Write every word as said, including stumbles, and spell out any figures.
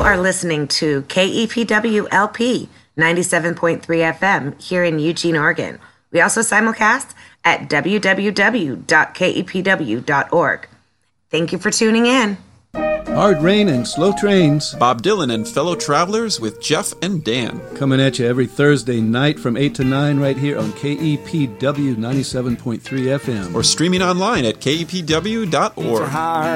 are listening to K E P W L P ninety-seven point three F M here in Eugene, Oregon. We also simulcast at w w w dot k e p w dot org. Thank you for tuning in. Hard rain and slow trains. Bob Dylan and fellow travelers with Jeff and Dan. Coming at you every Thursday night from eight to nine right here on K E P W ninety-seven point three F M. Or streaming online at k e p w dot org.